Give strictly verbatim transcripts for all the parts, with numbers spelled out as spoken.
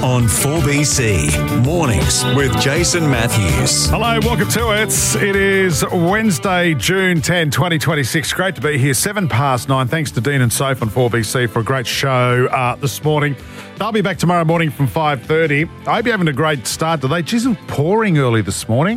on four B C. Mornings with Jason Matthews. Hello, welcome to it. It is Wednesday, June tenth, twenty twenty-six. Great to be here. Seven past nine. Thanks to Dean and Soph on four B C for a great show uh, this morning. I'll be back tomorrow morning from five thirty. I hope you're having a great start today. Geez, it was pouring early this morning.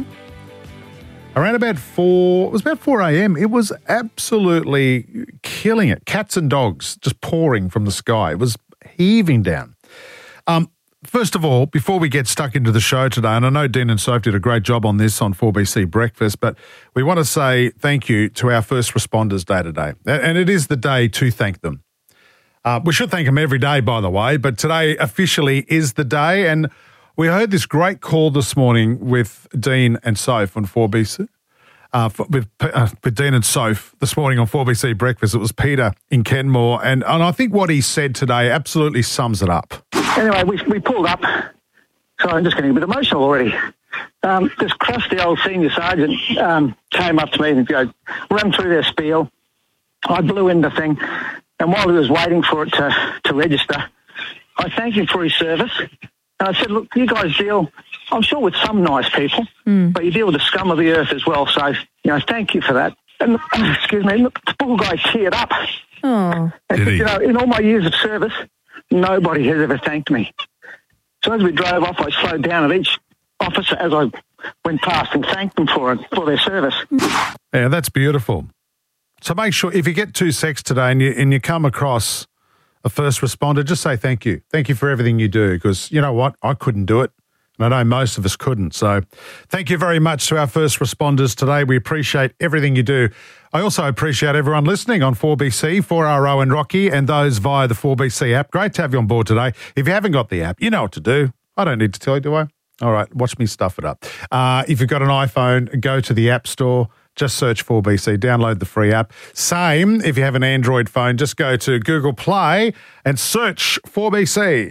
Around about four, it was about four a.m. It was absolutely killing it. Cats and dogs just pouring from the sky. It was heaving down. Um, first of all, before we get stuck into the show today, and I know Dean and Soph did a great job on this on four B C Breakfast, but we want to say thank you to our first responders day today. And it is the day to thank them. Uh, we should thank them every day, by the way, but today officially is the day. And we heard this great call this morning with Dean and Soph on four B C. Uh, with, uh, with Dean and Soph this morning on four B C Breakfast. It was Peter in Kenmore. And, and I think what he said today absolutely sums it up. Anyway, we we pulled up. Sorry, I'm just getting a bit emotional already. Um, this crusty old senior sergeant um, came up to me and go, ran through their spiel. I blew in the thing. And while he was waiting for it to, to register, I thanked him for his service. And I said, look, you guys deal, I'm sure, with some nice people, mm. but you deal with the scum of the earth as well. So, you know, thank you for that. And, excuse me, look, the poor guy teared up. Oh. And, Did he? you know, in all my years of service, nobody has ever thanked me. So as we drove off, I slowed down at each officer as I went past and thanked them for it, for their service. Yeah, that's beautiful. So make sure, if you get two secs today and you, and you come across a first responder, just say thank you. Thank you for everything you do, because you know what? I couldn't do it. And I know most of us couldn't. So thank you very much to our first responders today. We appreciate everything you do. I also appreciate everyone listening on four B C, four R O and Rocky, and those via the four B C app. Great to have you on board today. If you haven't got the app, you know what to do. I don't need to tell you, do I? All right, watch me stuff it up. Uh, if you've got an iPhone, go to the App Store. Just search four B C, download the free app. Same, if you have an Android phone, just go to Google Play and search four B C.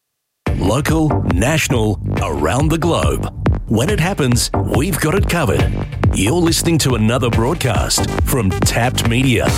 Local, national, around the globe. When it happens, we've got it covered. You're listening to another broadcast from Tapped Media.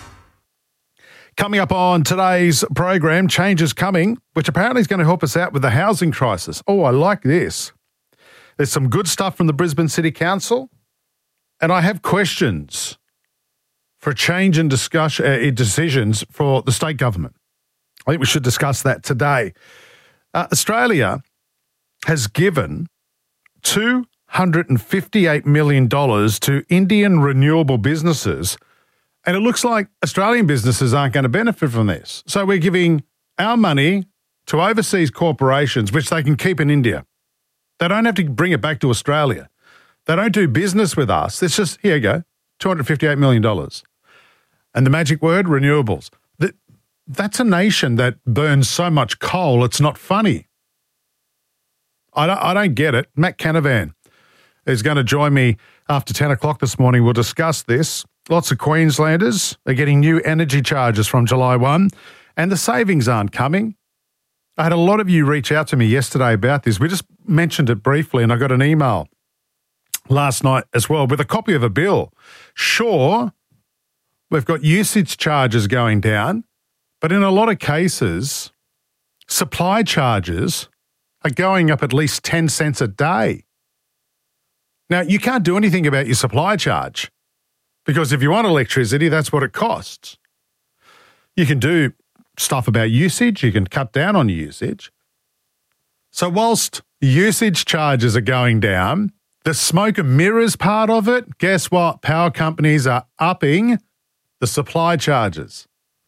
Coming up on today's program, changes coming, which apparently is going to help us out with the housing crisis. Oh, I like this. There's some good stuff from the Brisbane City Council. And I have questions for a change in discussion, uh, in decisions for the state government. I think we should discuss that today. Uh, Australia has given two hundred fifty-eight million dollars to Indian renewable businesses, and it looks like Australian businesses aren't going to benefit from this. So we're giving our money to overseas corporations, which they can keep in India. They don't have to bring it back to Australia. They don't do business with us. It's just, here you go, two hundred fifty-eight million dollars. And the magic word, renewables. That, that's a nation that burns so much coal, it's not funny. I don't, I don't get it. Matt Canavan is going to join me after ten o'clock this morning. We'll discuss this. Lots of Queenslanders are getting new energy charges from July first, and the savings aren't coming. I had a lot of you reach out to me yesterday about this. We just mentioned it briefly, and I got an email last night as well with a copy of a bill. Sure, we've got usage charges going down, but in a lot of cases, supply charges are going up at least ten cents a day. Now, you can't do anything about your supply charge because if you want electricity, that's what it costs. You can do stuff about usage. You can cut down on usage. So whilst usage charges are going down, the smoke and mirrors part of it, guess what? Power companies are upping the supply charges.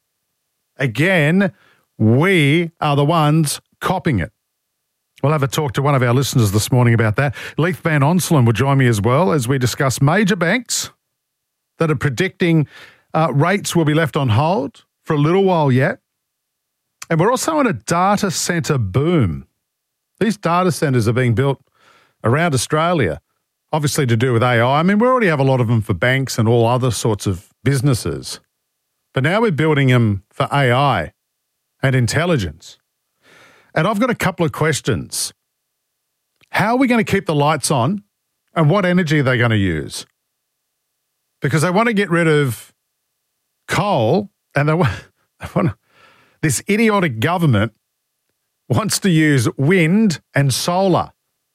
Again, we are the ones copping it. We'll have a talk to one of our listeners this morning about that. Leith Van Onselen will join me as well as we discuss major banks that are predicting uh, rates will be left on hold for a little while yet. And we're also in a data centre boom. These data centres are being built around Australia, obviously to do with A I. I mean, we already have a lot of them for banks and all other sorts of businesses. But now we're building them for A I and intelligence. And I've got a couple of questions. How are we going to keep the lights on and what energy are they going to use? Because they want to get rid of coal and they want, they want to, this idiotic government wants to use wind and solar.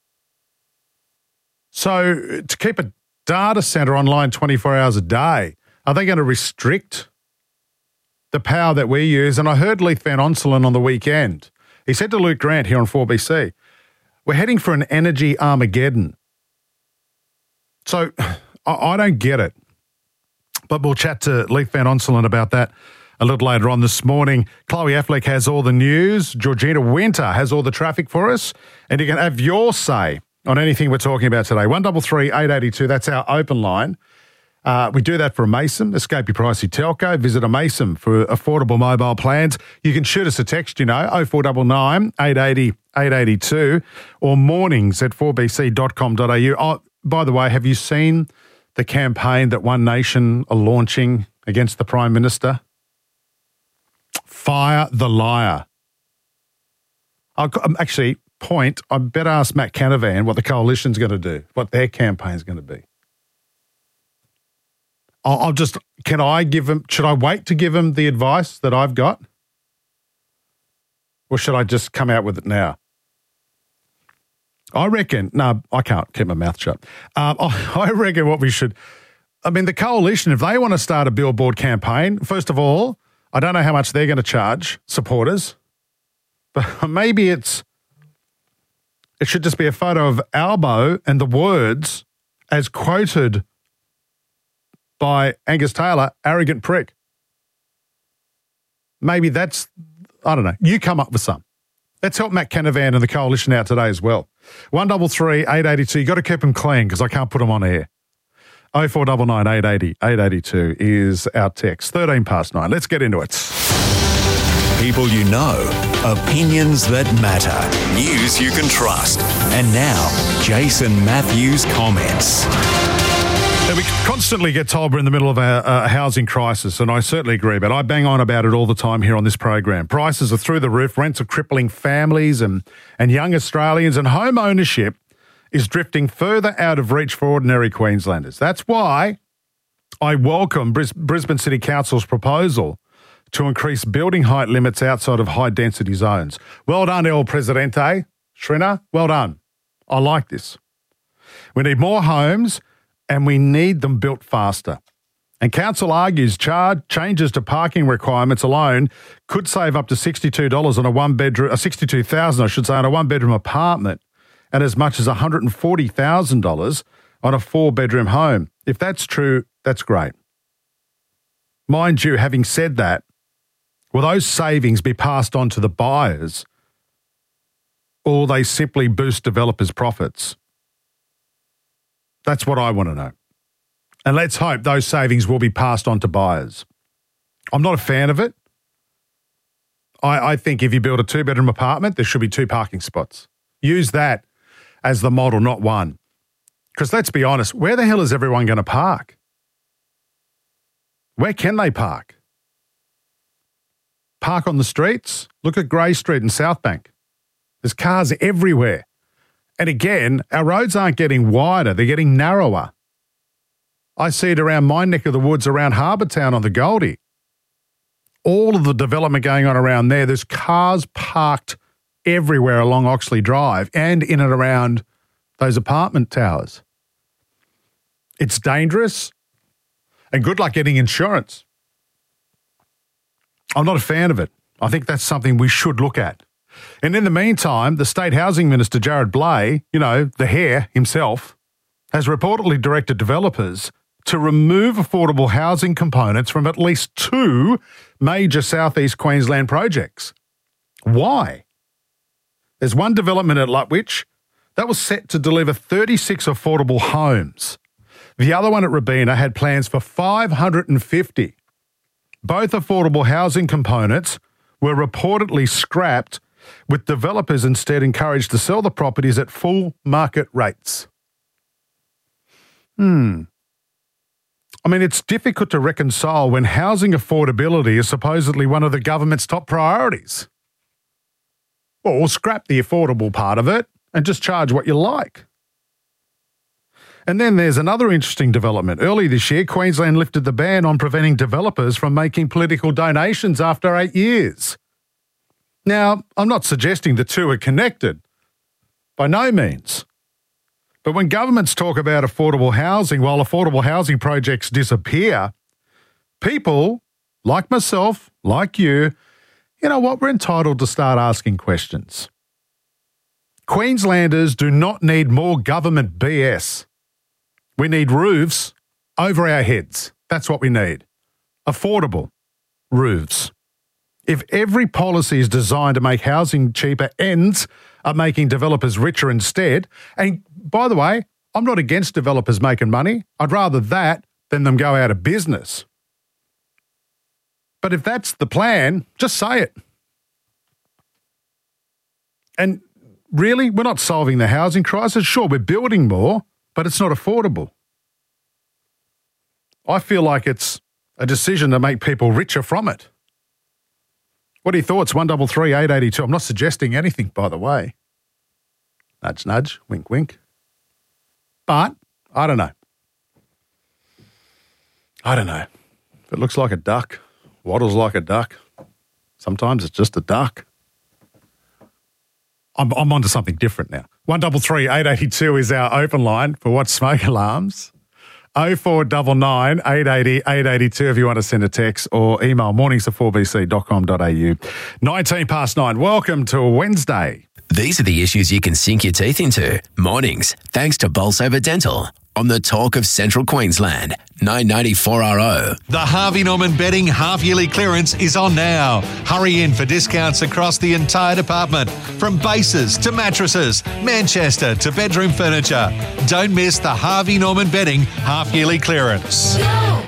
So to keep a data centre online twenty-four hours a day, are they going to restrict the power that we use? And I heard Leith Van Onselen on the weekend. He said to Luke Grant here on four B C, we're heading for an energy Armageddon. So I, I don't get it. But we'll chat to Leith Van Onselen about that a little later on this morning. Chloe Affleck has all the news. Georgina Winter has all the traffic for us. And you can have your say on anything we're talking about today. one three three, eight eight two, that's our open line. Uh, we do that for a Mason. Escape your pricey telco. Visit a Mason for affordable mobile plans. You can shoot us a text, you know, oh four nine nine, eight eight zero, eight eight two or mornings at four b c dot com dot a u. Oh, by the way, have you seen the campaign that One Nation are launching against the Prime Minister? Fire the liar. I'll, actually, point, I better ask Matt Canavan what the coalition's going to do, what their campaign's going to be. I'll, I'll just, can I give him, should I wait to give him the advice that I've got? Or should I just come out with it now? I reckon, no, I can't keep my mouth shut. Um, I, I reckon what we should, I mean, the coalition, if they want to start a billboard campaign, first of all, I don't know how much they're going to charge supporters, but maybe it's, it should just be a photo of Albo and the words as quoted by Angus Taylor, arrogant prick. Maybe that's, I don't know, you come up with some. Let's help Matt Canavan and the coalition out today as well. one three three, eight eight two, you've got to keep them clean because I can't put them on air. oh four nine nine, eight eight zero, eight eight two is our text. thirteen past nine. Let's get into it. People you know, opinions that matter, news you can trust. And now, Jason Matthews comments. Now, we constantly get told we're in the middle of a, a housing crisis, and I certainly agree, but I bang on about it all the time here on this program. Prices are through the roof, rents are crippling families and, and young Australians, and home ownership is drifting further out of reach for ordinary Queenslanders. That's why I welcome Bris- Brisbane City Council's proposal to increase building height limits outside of high-density zones. Well done, El Presidente. Shrina, well done. I like this. We need more homes and we need them built faster. And Council argues charge changes to parking requirements alone could save up to sixty-two dollars on a one-bedroom, uh, sixty-two thousand dollars, I should say, on a one-bedroom apartment and as much as one hundred forty thousand dollars on a four-bedroom home. If that's true, that's great. Mind you, having said that, will those savings be passed on to the buyers or will they simply boost developers' profits? That's what I want to know. And let's hope those savings will be passed on to buyers. I'm not a fan of it. I, I think if you build a two-bedroom apartment, there should be two parking spots. Use that as the model, not one. Because let's be honest, where the hell is everyone going to park? Where can they park? Park on the streets? Look at Grey Street and South Bank. There's cars everywhere. And again, our roads aren't getting wider, they're getting narrower. I see it around my neck of the woods, around Harbour Town on the Goldie. All of the development going on around there, there's cars parked everywhere along Oxley Drive and in and around those apartment towers. It's dangerous, and good luck getting insurance. I'm not a fan of it. I think that's something we should look at. And in the meantime, the State Housing Minister, Jared Blay, you know, the hare himself, has reportedly directed developers to remove affordable housing components from at least two major southeast Queensland projects. Why? There's one development at Lutwyche that was set to deliver thirty-six affordable homes. The other one at Robina had plans for five hundred fifty. Both affordable housing components were reportedly scrapped, with developers instead encouraged to sell the properties at full market rates. Hmm. I mean, it's difficult to reconcile when housing affordability is supposedly one of the government's top priorities. Well, we'll scrap the affordable part of it and just charge what you like. And then there's another interesting development. Early this year, Queensland lifted the ban on preventing developers from making political donations after eight years. Now, I'm not suggesting the two are connected, by no means. But when governments talk about affordable housing, while affordable housing projects disappear, people like myself, like you, you know what, we're entitled to start asking questions. Queenslanders do not need more government B S. We need roofs over our heads. That's what we need. Affordable roofs. If every policy is designed to make housing cheaper, ends up making developers richer instead. And by the way, I'm not against developers making money. I'd rather that than them go out of business. But if that's the plan, just say it. And really, we're not solving the housing crisis. Sure, we're building more, but it's not affordable. I feel like it's a decision to make people richer from it. What are your thoughts? one three three, eight eight two. I'm not suggesting anything, by the way. Nudge, nudge, wink, wink. But I don't know. I don't know. If it looks like a duck, waddles like a duck, sometimes it's just a duck. I'm, I'm on to something different now. one three three, eight eight two is our open line for What's Smoke Alarms. oh four nine nine, eight eight zero, eight eight two if you want to send a text or email mornings at four b c dot com dot a u. nineteen past nine. Welcome to a Wednesday. These are the issues you can sink your teeth into. Mornings, thanks to Bolsover Dental. On the Talk of Central Queensland, nine ninety-four R O. The Harvey Norman Bedding half-yearly clearance is on now. Hurry in for discounts across the entire department, from bases to mattresses, Manchester to bedroom furniture. Don't miss the Harvey Norman Bedding half-yearly clearance.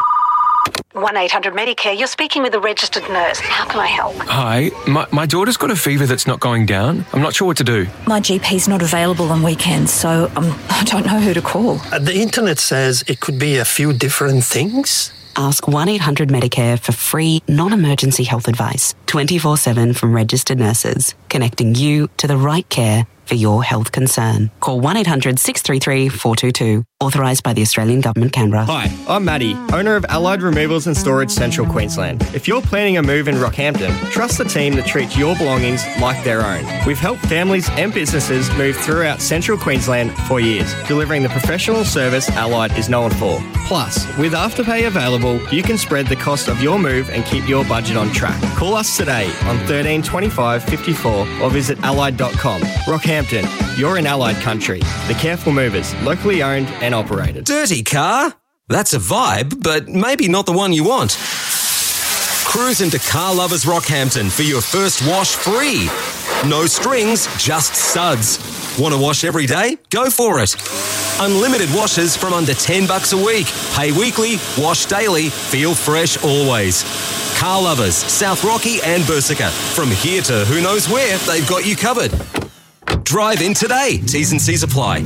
one eight hundred Medicare, you're speaking with a registered nurse. How can I help? Hi, my, my daughter's got a fever that's not going down. I'm not sure what to do. My G P's not available on weekends, so um, I don't know who to call. Uh, the internet says it could be a few different things. Ask one eight hundred Medicare for free, non-emergency health advice. twenty-four seven from registered nurses, connecting you to the right care for your health concern. Call one eight hundred, six three three, four two two. Authorised by the Australian Government, Canberra. Hi, I'm Matty, owner of Allied Removals and Storage Central Queensland. If you're planning a move in Rockhampton, trust the team that treats your belongings like their own. We've helped families and businesses move throughout Central Queensland for years, delivering the professional service Allied is known for. Plus, with Afterpay available, you can spread the cost of your move and keep your budget on track. Call us today on thirteen twenty-five fifty-four or visit allied dot com. Rockhampton, you're in Allied country. The Careful Movers, locally owned and operated. Dirty car? That's a vibe, but maybe not the one you want. Cruise into Car Lovers Rockhampton for your first wash free. No strings, just suds. Want to wash every day? Go for it. Unlimited washes from under ten bucks a week. Pay weekly, wash daily, feel fresh always. Car Lovers, South Rocky and Bursica. From here to who knows where, they've got you covered. Drive in today. T's and C's apply.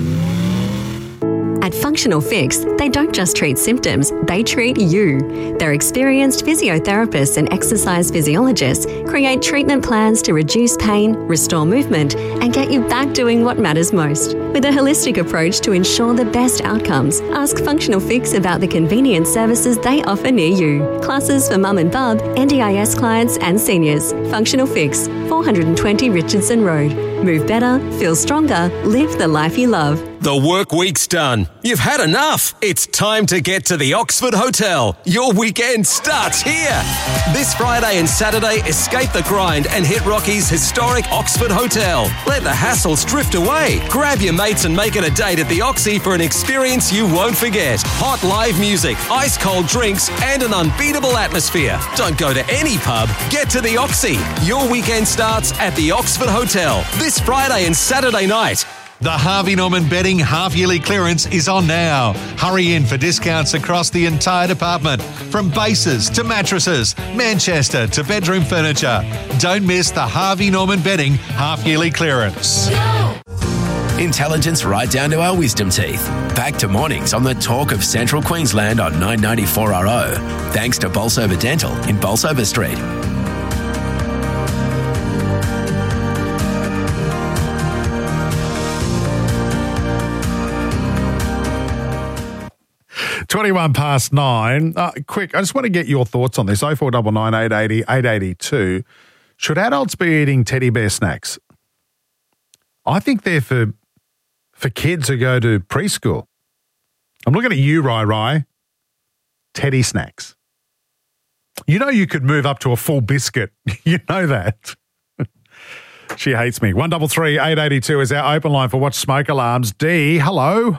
At Functional Fix, they don't just treat symptoms, they treat you. Their experienced physiotherapists and exercise physiologists create treatment plans to reduce pain, restore movement, and get you back doing what matters most. With a holistic approach to ensure the best outcomes, ask Functional Fix about the convenient services they offer near you. Classes for mum and bub, N D I S clients and seniors. Functional Fix, four twenty Richardson Road. Move better, feel stronger, live the life you love. The work week's done. You've had enough. It's time to get to the Oxford Hotel. Your weekend starts here. This Friday and Saturday, escape the grind and hit Rocky's historic Oxford Hotel. Let the hassles drift away. Grab your mates and make it a date at the Oxy for an experience you won't forget. Hot live music, ice cold drinks, and an unbeatable atmosphere. Don't go to any pub. Get to the Oxy. Your weekend starts at the Oxford Hotel this Friday and Saturday night. The Harvey Norman Bedding half-yearly clearance is on now. Hurry in for discounts across the entire department, from bases to mattresses, Manchester to bedroom furniture. Don't miss the Harvey Norman Bedding half-yearly clearance. Intelligence right down to our wisdom teeth. Back to mornings on the Talk of Central Queensland on nine ninety-four R O. Thanks to Bolsover Dental in Bolsover Street. twenty-one past nine. Uh, quick, I just want to get your thoughts on this. oh four nine nine, eight eight zero, eight eight two. Should adults be eating teddy bear snacks? I think they're for for kids who go to preschool. I'm looking at you, Rai Rai. Teddy snacks. You know you could move up to a full biscuit. You know that. She hates me. one double three eight eighty two is our open line for Watch Smoke Alarms. D, hello.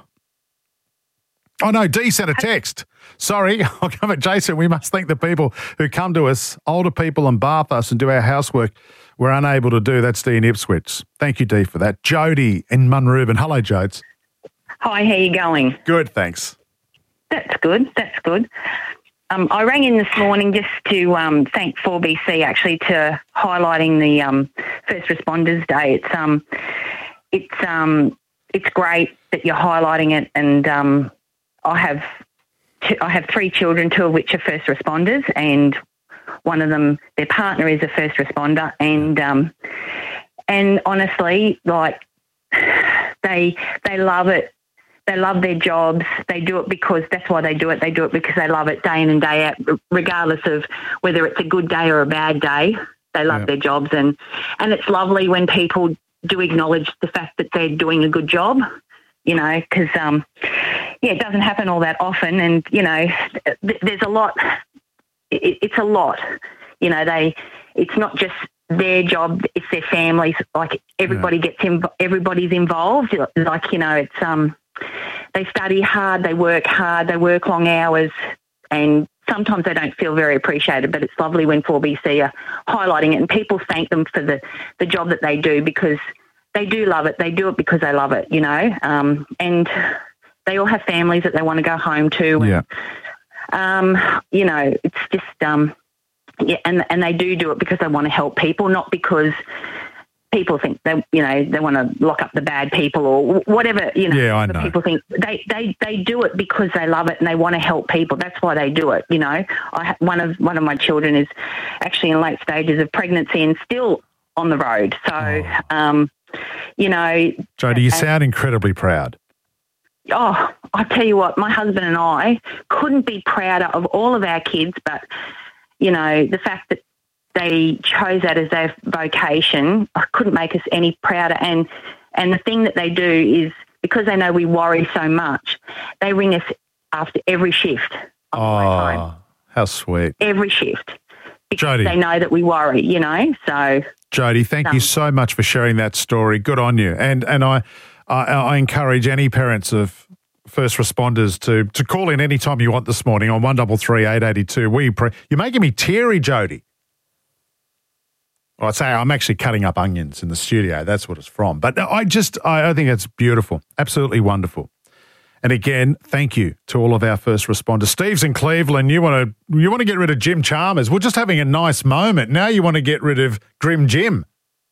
Oh, no, D sent a text. Sorry, I'll come at Jason. We must thank the people who come to us, older people, and bath us and do our housework we're unable to do. That's D in Ipswich. Thank you, D, for that. Jody in Munrooban. Hello, Jodes. Hi, how you going? Good, thanks. That's good. That's good. Um, I rang in this morning just to um, thank four B C actually to highlighting the um, First Responders Day. It's um, it's um, it's great that you're highlighting it, and um, I have two, I have three children, two of which are first responders, and one of them, their partner is a first responder, and um, and honestly, like they they love it. They love their jobs. They do it because that's why they do it. They do it because they love it day in and day out, regardless of whether it's a good day or a bad day. They love yeah. their jobs, and and it's lovely when people do acknowledge the fact that they're doing a good job. You know, because um, yeah, it doesn't happen all that often, and you know, th- there's a lot. It, it's a lot. You know, they. It's not just their job; it's their families. Like everybody yeah. gets in, everybody's involved. Like you know, it's um. They study hard, they work hard, they work long hours, and sometimes they don't feel very appreciated, but it's lovely when four B C are highlighting it, and people thank them for the, the job that they do because they do love it. They do it because they love it, you know, um, and they all have families that they want to go home to. And, yeah. um, you know, it's just, um, yeah, and, and they do do it because they want to help people, not because people think they, you know, they want to lock up the bad people or whatever, you know. Yeah, I know. People think they, they, they do it because they love it and they want to help people. That's why they do it. You know, I one of one of my children is actually in late stages of pregnancy and still on the road. So, oh. um, you know, Jody, you and, sound incredibly proud. Oh, I tell you what, my husband and I couldn't be prouder of all of our kids, but you know, the fact that they chose that as their vocation, I couldn't make us any prouder. And and the thing that they do is, because they know we worry so much, they ring us after every shift. Oh, how sweet. Every shift. Because Jody, they know that we worry, you know. So, Jody, thank um, you so much for sharing that story. Good on you. And and I, I, I encourage any parents of first responders to to call in any time you want this morning on one double three eight eighty two. We pre- You're making me teary, Jody. I'd say I'm actually cutting up onions in the studio. That's what it's from. But I just, I, I think it's beautiful. Absolutely wonderful. And again, thank you to all of our first responders. Steve's in Cleveland. You want to, you want to get rid of Jim Chalmers. We're just having a nice moment. Now you want to get rid of Grim Jim.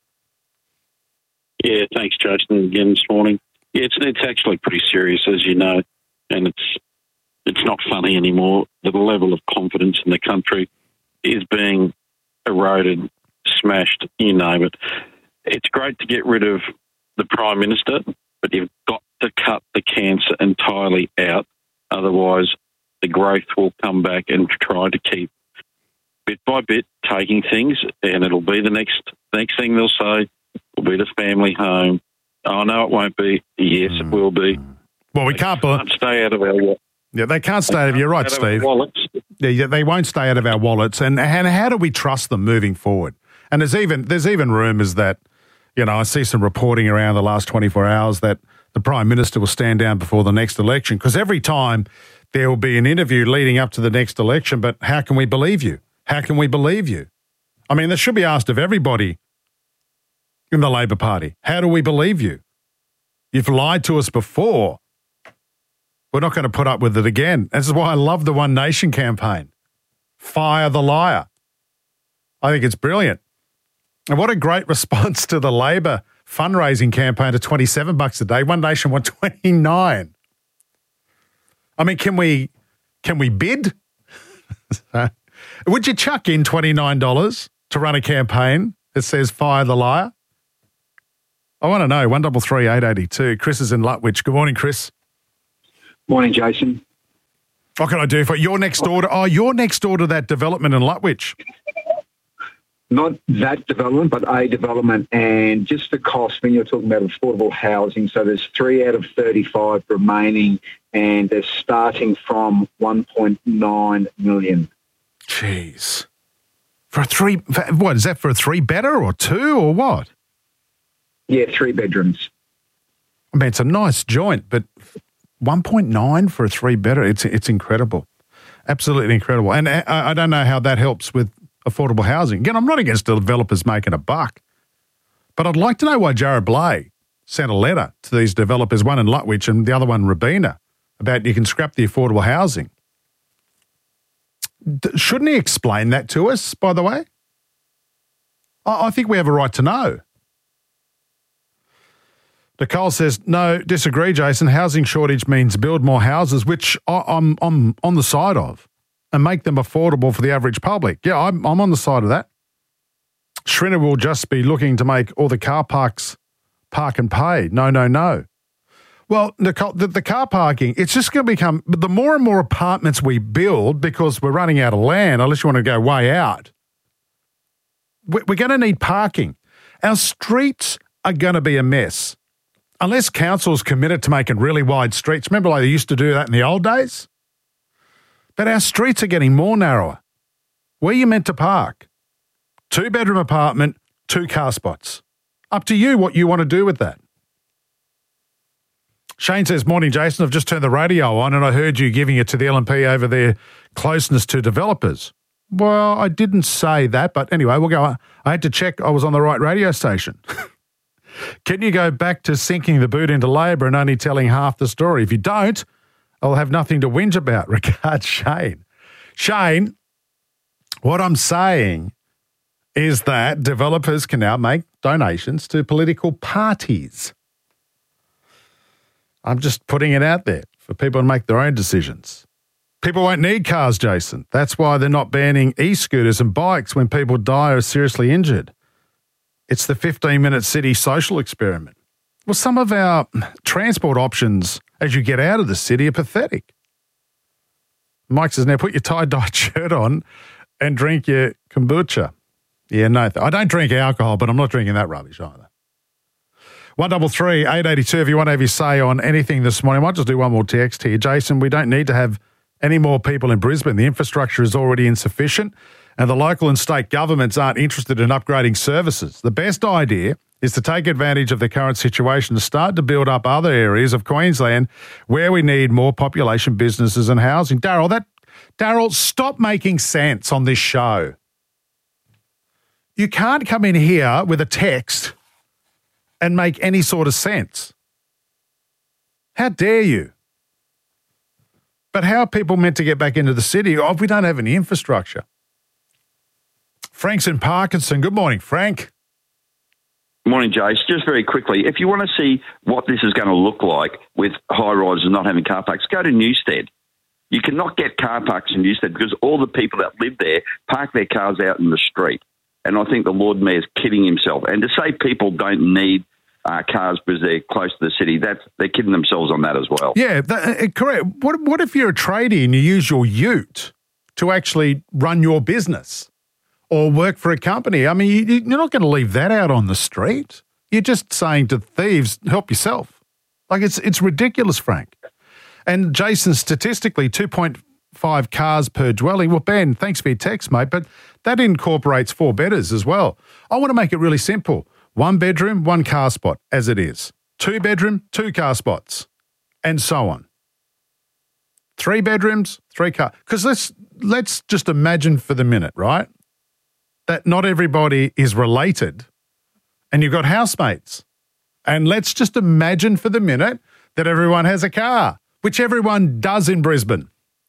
Yeah, thanks, Jason, again this morning. Yeah, it's, it's actually pretty serious, as you know, and it's, it's not funny anymore. The level of confidence in the country is being eroded, smashed, you name it. It's great to get rid of the Prime Minister, but you've got to cut the cancer entirely out. Otherwise, the growth will come back and try to keep bit by bit taking things, and it'll be the next next thing they'll say will be the family home. Oh, no, it won't be. Yes, mm. it will be. Well, we can't, can't stay out of our wallets. Yeah, they can't stay out of, you're right, Steve. Yeah, yeah, they won't stay out of our wallets. And, and how do we trust them moving forward? And there's even there's even rumours that, you know, I see some reporting around the last twenty-four hours that the Prime Minister will stand down before the next election, because every time there will be an interview leading up to the next election, but how can we believe you? How can we believe you? I mean, that should be asked of everybody in the Labor Party. How do we believe you? You've lied to us before. We're not going to put up with it again. This is why I love the One Nation campaign. Fire the liar. I think it's brilliant. And what a great response to the Labor fundraising campaign to twenty-seven bucks a day. One Nation want twenty-nine. I mean, can we can we bid? Would you chuck in twenty-nine dollars to run a campaign that says fire the liar? I want to know. one double three eight eighty two. Chris is in Lutwyche. Good morning, Chris. Morning, Jason. What can I do for you? You're next door to, oh, you're next door to that development in Lutwyche. not that development, but a development, and just the cost when you're talking about affordable housing. So there's three out of thirty-five remaining, and they're starting from one point nine million. Jeez. For a three, for, what, is that for a three-bedder or two or what? Yeah, three bedrooms. I mean, it's a nice joint, but one point nine for a three-bedder, it's it's incredible. Absolutely incredible. And I, I don't know how that helps with affordable housing. Again, I'm not against developers making a buck, but I'd like to know why Jared Blay sent a letter to these developers, one in Lutwyche and the other one in Robina, about you can scrap the affordable housing. D- shouldn't he explain that to us, by the way? I, I think we have a right to know. Nicole says, no, disagree, Jason. Housing shortage means build more houses, which I, I'm, I'm on the side of, and make them affordable for the average public. Yeah, I'm, I'm on the side of that. Schrinner will just be looking to make all the car parks park and pay. No, no, no. Well, Nicole, the, the car parking, it's just going to become, the more and more apartments we build, because we're running out of land, unless you want to go way out, we're, we're going to need parking. Our streets are going to be a mess. Unless council's committed to making really wide streets. Remember, like they used to do that in the old days? But our streets are getting more narrower. Where are you meant to park? Two-bedroom apartment, two car spots. Up to you what you want to do with that. Shane says, morning, Jason. I've just turned the radio on and I heard you giving it to the L N P over their closeness to developers. Well, I didn't say that, but anyway, we'll go. I had to check I was on the right radio station. Can you go back to sinking the boot into Labor and only telling half the story? If you don't, I'll have nothing to whinge about. Regards, Shane. Shane, what I'm saying is that developers can now make donations to political parties. I'm just putting it out there for people to make their own decisions. People won't need cars, Jason. That's why they're not banning e-scooters and bikes when people die or are seriously injured. It's the fifteen-minute city social experiment. Well, some of our transport options as you get out of the city are pathetic. Mike says, now put your tie-dyed shirt on and drink your kombucha. Yeah, no, I don't drink alcohol, but I'm not drinking that rubbish either. one double three, eight eighty-two, if you want to have your say on anything this morning. I might just do one more text here. Jason, we don't need to have any more people in Brisbane. The infrastructure is already insufficient and the local and state governments aren't interested in upgrading services. The best idea is to take advantage of the current situation to start to build up other areas of Queensland where we need more population, businesses and housing. Daryl, that Daryl, stop making sense on this show. You can't come in here with a text and make any sort of sense. How dare you? But how are people meant to get back into the city if we don't have any infrastructure? Frank's in Parkinson. Good morning, Frank. Morning, Jace. Just very quickly, if you want to see what this is going to look like with high-rises not having car parks, go to Newstead. You cannot get car parks in Newstead because all the people that live there park their cars out in the street. And I think the Lord Mayor's kidding himself. And to say people don't need uh, cars because they're close to the city, that's, they're kidding themselves on that as well. Yeah, that, uh, correct. What, what if you're a tradie and you use your ute to actually run your business or work for a company? I mean, you, you're not going to leave that out on the street. You're just saying to thieves, help yourself. Like, it's it's ridiculous, Frank. And Jason, statistically, two point five cars per dwelling. Well, Ben, thanks for your text, mate, but that incorporates four bedders as well. I want to make it really simple. One bedroom, one car spot, as it is. Two bedroom, two car spots, and so on. Three bedrooms, three car. Because let's let's just imagine for the minute, right, that not everybody is related and you've got housemates. And let's just imagine for the minute that everyone has a car, which everyone does in Brisbane.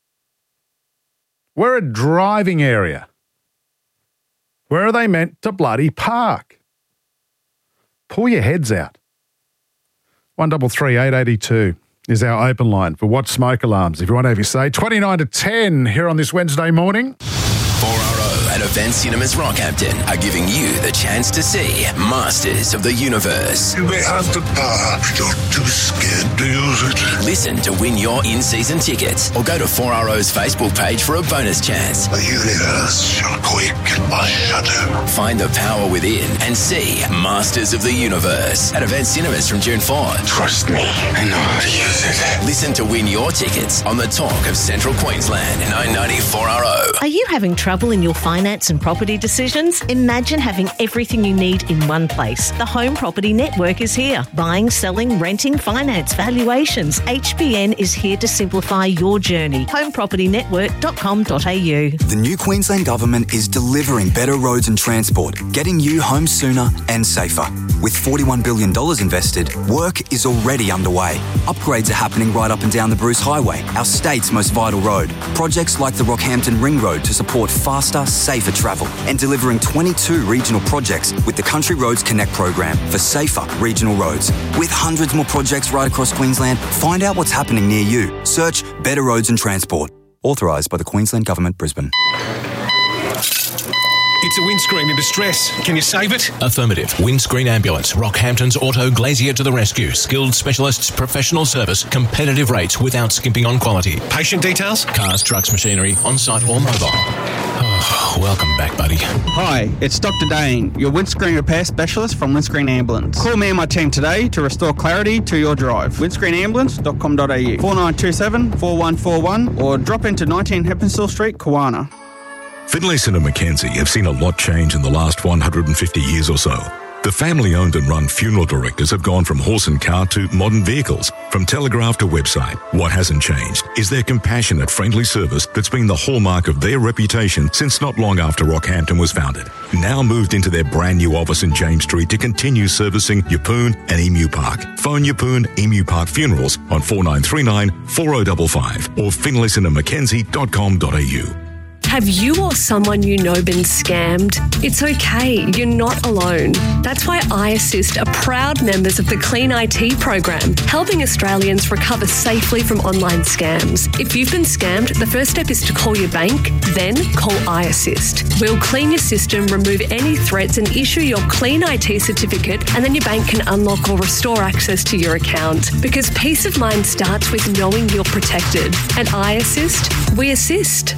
We're a driving area. Where are they meant to bloody park? Pull your heads out. one double three, eight eighty-two is our open line for Watch Smoke Alarms. If you want to have your say, twenty-nine to ten here on this Wednesday morning. four R O and a Event Cinemas Rockhampton are giving you the chance to see Masters of the Universe. You may have the power, but you're too scared to use it. Listen to win your in-season tickets or go to four R O's Facebook page for a bonus chance. The universe shall quake at my shadow. Find the power within and see Masters of the Universe at Event Cinemas from June fourth. Trust me, I know how to use it. Listen to win your tickets on the Talk of Central Queensland, nine ninety four R O. Are you having trouble in your finance and property decisions? Imagine having everything you need in one place. The Home Property Network is here. Buying, selling, renting, finance, valuations. H B N is here to simplify your journey. home property network dot com dot a u. The new Queensland Government is delivering better roads and transport, getting you home sooner and safer. With forty-one billion dollars invested, work is already underway. Upgrades are happening right up and down the Bruce Highway, our state's most vital road. Projects like the Rockhampton Ring Road to support faster, safer travel, and delivering twenty-two regional projects with the Country Roads Connect program for safer regional roads. With hundreds more projects right across Queensland, find out what's happening near you. Search Better Roads and Transport. Authorised by the Queensland Government, Brisbane. It's a windscreen in distress. Can you save it? Affirmative. Windscreen Ambulance. Rockhampton's Auto Glazier to the rescue. Skilled specialists, professional service, competitive rates without skimping on quality. Patient details? Cars, trucks, machinery, on-site or mobile. Oh, welcome back, buddy. Hi, it's Doctor Dane, your windscreen repair specialist from Windscreen Ambulance. Call me and my team today to restore clarity to your drive. windscreen ambulance dot com dot a u, four nine two seven, four one four one, or drop into nineteen Heppenstall Street, Kawana. Finlayson and Mackenzie have seen a lot change in the last one hundred fifty years or so. The family-owned and run funeral directors have gone from horse and cart to modern vehicles, from telegraph to website. What hasn't changed is their compassionate, friendly service that's been the hallmark of their reputation since not long after Rockhampton was founded. Now moved into their brand new office in James Street to continue servicing Yeppoon and Emu Park. Phone Yeppoon Emu Park Funerals on four nine three nine, four oh five five or finlayson and mackenzie dot com dot a u. Have you or someone you know been scammed? It's okay, you're not alone. That's why iAssist are proud members of the Clean I T program, helping Australians recover safely from online scams. If you've been scammed, the first step is to call your bank, then call iAssist. We'll clean your system, remove any threats and issue your Clean I T certificate, and then your bank can unlock or restore access to your account. Because peace of mind starts with knowing you're protected. At iAssist, we assist.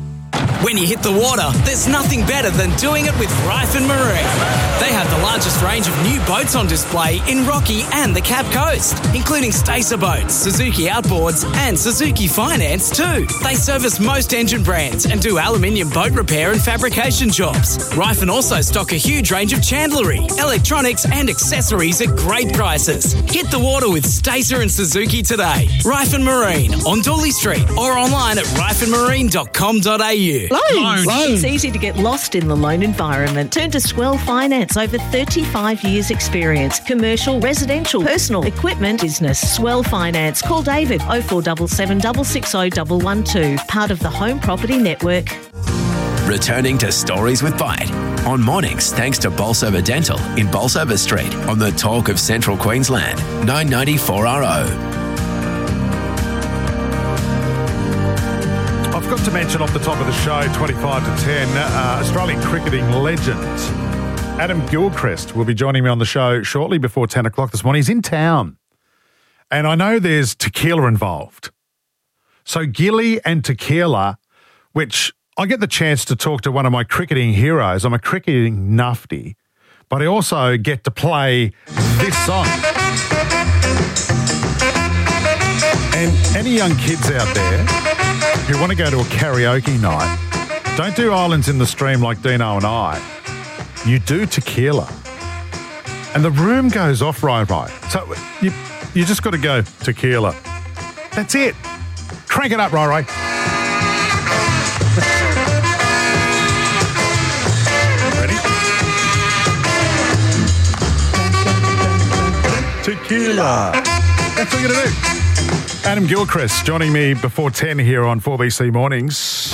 When you hit the water, there's nothing better than doing it with Ryfan Marine. They have the largest range of new boats on display in Rocky and the Cap Coast, including Stacer boats, Suzuki Outboards, and Suzuki Finance too. They service most engine brands and do aluminium boat repair and fabrication jobs. Ryfan also stock a huge range of chandlery, electronics, and accessories at great prices. Hit the water with Stacer and Suzuki today. Ryfan Marine on Dooley Street or online at ryfan marine dot com dot a u. Loans. Loans. It's easy to get lost in the loan environment. Turn to Swell Finance. Over thirty-five years experience. Commercial, residential, personal, equipment, business. Swell Finance. Call David oh four seven seven, six six oh, one one two. Part of the Home Property Network. Returning to Stories with Bite on mornings thanks to Bolsover Dental in Bolsover Street on the Talk of Central Queensland, nine ninety four R O. I've got to mention off the top of the show, twenty-five to ten, uh, Australian cricketing legend Adam Gilchrist will be joining me on the show shortly before ten o'clock this morning. He's in town. And I know there's tequila involved. So Gilly and tequila, which I get the chance to talk to one of my cricketing heroes. I'm a cricketing nufty, but I also get to play this song. And any young kids out there who want to go to a karaoke night, don't do Islands in the Stream like Dino and I. You do tequila. And the room goes off right, right. So you you just got to go tequila. That's it. Crank it up, right, right. Ready? Tequila. That's what we're going to do. Adam Gilchrist joining me before ten here on four B C Mornings.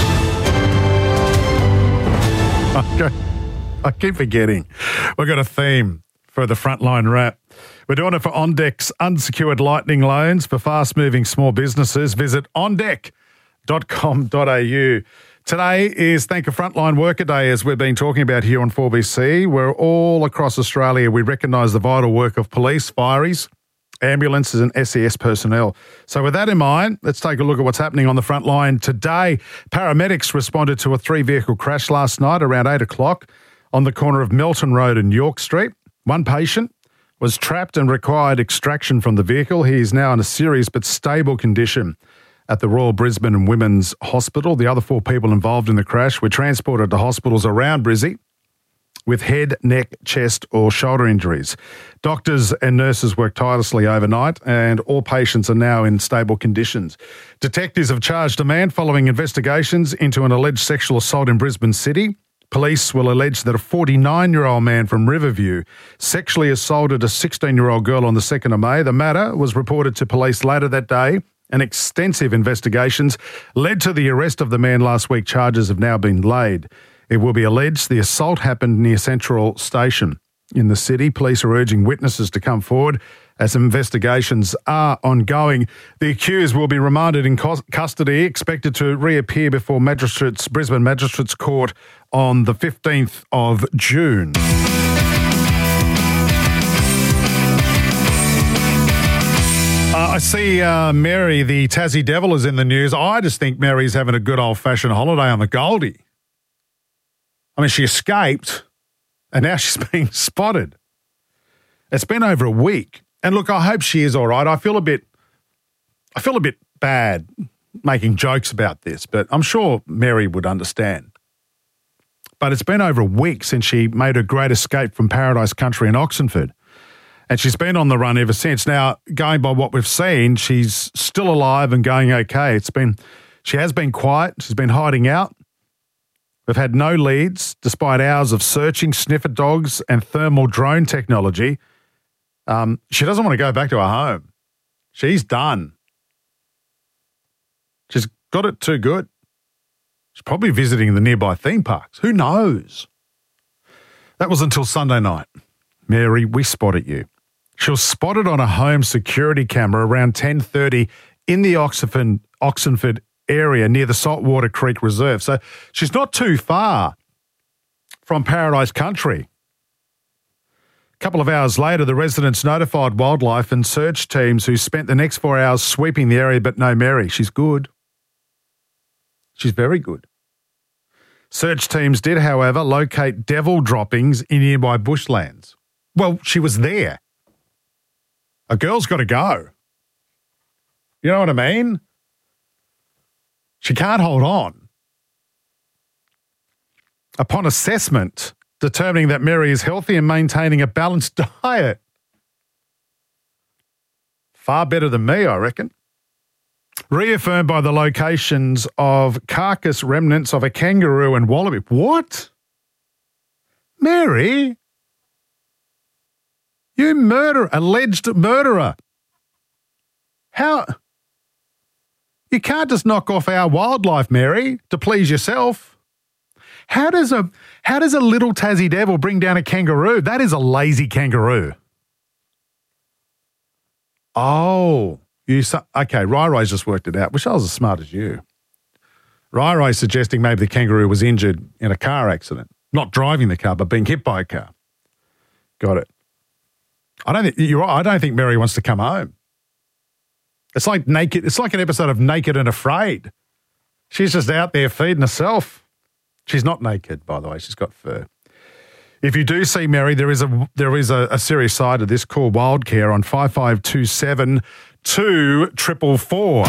Okay. I keep forgetting. We've got a theme for the Frontline Wrap. We're doing it for OnDeck's unsecured lightning loans for fast-moving small businesses. Visit on deck dot com dot a u Today is Thank a Frontline Worker Day, as we've been talking about here on four B C. We're all across Australia. We recognise the vital work of police, fireys, ambulances and S E S personnel. So with that in mind, let's take a look at what's happening on the front line today. Paramedics responded to a three-vehicle crash last night around eight o'clock on the corner of Melton Road and York Street. One patient was trapped and required extraction from the vehicle. He is now in a serious but stable condition at the Royal Brisbane and Women's Hospital. The other four people involved in the crash were transported to hospitals around Brizzy with head, neck, chest or shoulder injuries. Doctors and nurses worked tirelessly overnight and all patients are now in stable conditions. Detectives have charged a man following investigations into an alleged sexual assault in Brisbane City. Police will allege that a forty-nine-year-old man from Riverview sexually assaulted a sixteen-year-old girl on the second of May. The matter was reported to police later that day, and extensive investigations led to the arrest of the man last week. Charges have now been laid. It will be alleged the assault happened near Central Station in the city. Police are urging witnesses to come forward as investigations are ongoing. The accused will be remanded in custody, expected to reappear before Magistrates, Brisbane Magistrates Court on the fifteenth of June. Uh, I see uh, Mary, the Tassie Devil, is in the news. I just think Mary's having a good old-fashioned holiday on the Goldie. I mean, she escaped, and now she's being spotted. It's been over a week. And look, I hope she is all right. I feel a bit, I feel a bit bad making jokes about this, but I'm sure Mary would understand. But it's been over a week since she made her great escape from Paradise Country in Oxenford. And she's been on the run ever since. Now, going by what we've seen, she's still alive and going okay. It's been, she has been quiet. She's been hiding out. We've had no leads, despite hours of searching, sniffer dogs and thermal drone technology. Um, she doesn't want to go back to her home. She's done. She's got it too good. She's probably visiting the nearby theme parks. Who knows? That was until Sunday night. Mary, we spotted you. She was spotted on a home security camera around ten thirty in the Oxenford, Oxenford area near the Saltwater Creek Reserve. So she's not too far from Paradise Country. A couple of hours later, the residents notified wildlife and search teams who spent the next four hours sweeping the area, but no Mary. She's good. She's very good. Search teams did, however, locate devil droppings in nearby bushlands. Well, she was there. A girl's got to go. You know what I mean? She can't hold on. Upon assessment, determining that Mary is healthy and maintaining a balanced diet. Far better than me, I reckon. Reaffirmed by the locations of carcass remnants of a kangaroo and wallaby. What? Mary? You murder, alleged murderer. How? You can't just knock off our wildlife, Mary, to please yourself. How does a how does a little Tassie devil bring down a kangaroo? That is a lazy kangaroo. Oh, you okay? Rai Rai's just worked it out. Wish I was as smart as you. Rai Rai's suggesting maybe the kangaroo was injured in a car accident, not driving the car, but being hit by a car. Got it. I don't think you're right. I don't think Mary wants to come home. It's like naked. It's like an episode of Naked and Afraid. She's just out there feeding herself. She's not naked, by the way. She's got fur. If you do see Mary, there is a there is a, a serious side of this. Call Wildcare on five five two seven two triple four.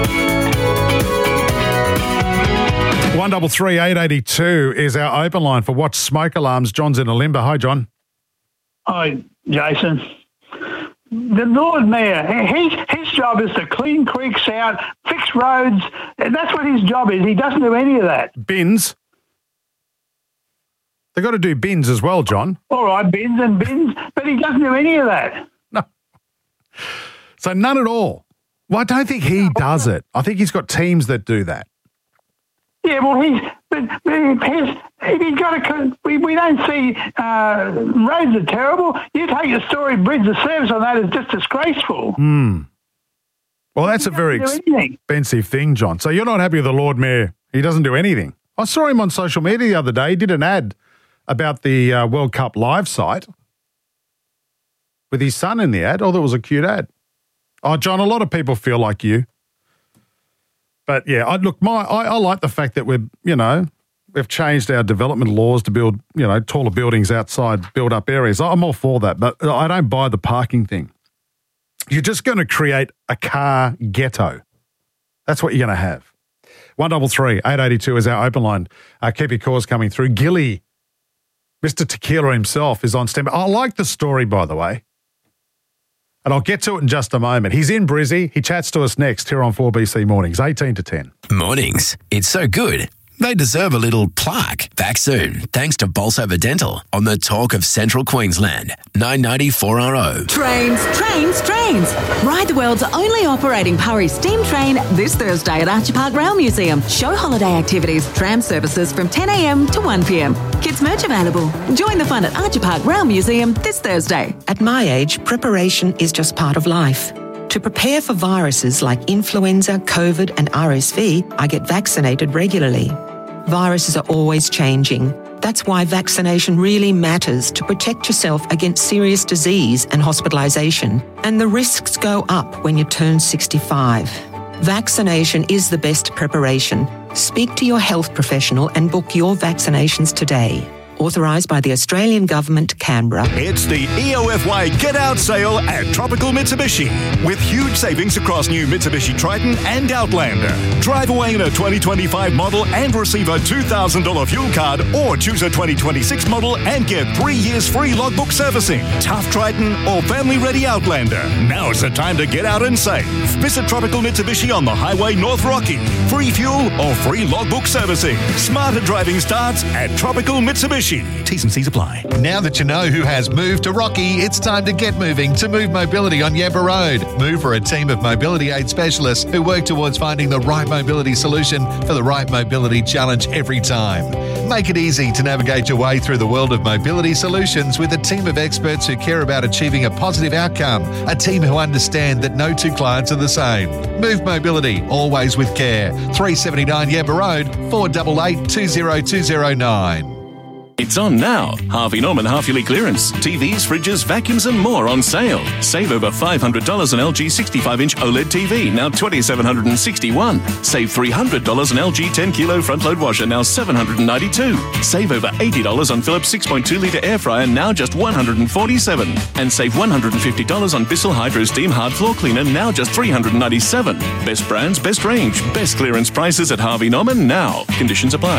One double three eight eighty two is our open line for Watch Smoke Alarms. John's in Alimba. Hi, John. Hi, Jason. The Lord Mayor, his, his job is to clean creeks out, fix roads. That's what his job is. He doesn't do any of that. Bins. They've got to do bins as well, John. All right, bins and bins, but he doesn't do any of that. No. So none at all. Well, I don't think he does it. I think he's got teams that do that. Yeah, well, he's, but, but he's, he's got to, we, we don't see, uh, roads are terrible. You take the Story Bridge, the service on that is just disgraceful. Hmm. Well, that's a very expensive thing, John. So you're not happy with the Lord Mayor? He doesn't do anything? I saw him on social media the other day. He did an ad about the uh, World Cup live site with his son in the ad. Oh, that was a cute ad. Oh, John, a lot of people feel like you. But, yeah, I, look, my I, I like the fact that we're, you know, we've changed our development laws to build, you know, taller buildings outside build-up areas. I'm all for that, but I don't buy the parking thing. You're just going to create a car ghetto. That's what you're going to have. one double three, eight eighty-two is our open line. Uh, keep your calls coming through. Gilly, Mister Tequila himself, is on standby. I like the story, by the way. And I'll get to it in just a moment. He's in Brizzy. He chats to us next here on four B C Mornings, eighteen to ten. Mornings. It's so good. They deserve a little plaque. Back soon, thanks to Bolsover Dental on the talk of Central Queensland, nine ninety-four R O. Trains, trains, trains. Ride the world's only operating Purry steam train this Thursday at Archer Park Rail Museum. Show holiday activities, tram services from ten a.m. to one p.m. Kids merch available. Join the fun at Archer Park Rail Museum this Thursday. At my age, preparation is just part of life. To prepare for viruses like influenza, COVID and R S V, I get vaccinated regularly. Viruses are always changing. That's why vaccination really matters to protect yourself against serious disease and hospitalisation. And the risks go up when you turn sixty-five. Vaccination is the best preparation. Speak to your health professional and book your vaccinations today. Authorised by the Australian Government, Canberra. It's the E O F Y Get Out sale at Tropical Mitsubishi. With huge savings across new Mitsubishi Triton and Outlander. Drive away in a twenty twenty-five model and receive a two thousand dollars fuel card, or choose a twenty twenty-six model and get three years free logbook servicing. Tough Triton or family-ready Outlander. Now's the time to get out and save. Visit Tropical Mitsubishi on the Highway North Rocky. Free fuel or free logbook servicing. Smarter driving starts at Tropical Mitsubishi. T's and C's apply. Now that you know who has moved to Rocky, it's time to get moving to Move Mobility on Yabba Road. Move for a team of mobility aid specialists who work towards finding the right mobility solution for the right mobility challenge every time. Make it easy to navigate your way through the world of mobility solutions with a team of experts who care about achieving a positive outcome, a team who understand that no two clients are the same. Move Mobility, always with care. three seventy-nine Yabba Road, four eight eight, two zero two zero nine. It's on now. Harvey Norman half-yearly clearance. T Vs, fridges, vacuums and more on sale. Save over five hundred dollars on L G sixty-five inch OLED T V, now two thousand seven hundred sixty-one dollars. Save three hundred dollars on L G ten kilo front-load washer, now seven hundred ninety-two dollars. Save over eighty dollars on Philips six point two litre air fryer, now just one hundred forty-seven dollars. And save one hundred fifty dollars on Bissell Hydro Steam Hard Floor Cleaner, now just three hundred ninety-seven dollars. Best brands, best range, best clearance prices at Harvey Norman now. Conditions apply.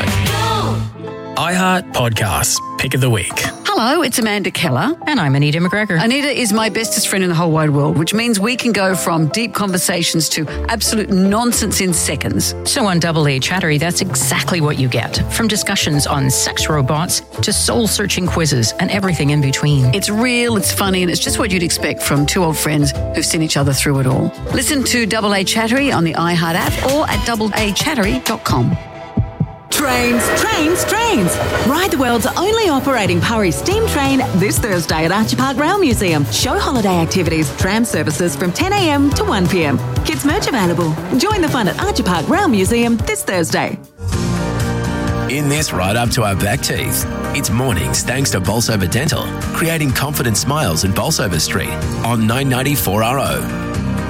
iHeart Podcasts, Pick of the Week. Hello, it's Amanda Keller. And I'm Anita McGregor. Anita is my bestest friend in the whole wide world, which means we can go from deep conversations to absolute nonsense in seconds. So on Double A Chattery, that's exactly what you get. From discussions on sex robots to soul-searching quizzes and everything in between. It's real, it's funny, and it's just what you'd expect from two old friends who've seen each other through it all. Listen to Double A Chattery on the iHeart app or at double a chattery dot com. Trains, trains, trains. Ride the world's only operating Purry steam train this Thursday at Archer Park Rail Museum. Show holiday activities, tram services from ten a.m. to one p.m. Kids merch available. Join the fun at Archer Park Rail Museum this Thursday. In this right up to our back teeth, it's mornings thanks to Bolsover Dental, creating confident smiles in Bolsover Street on nine ninety-four R O.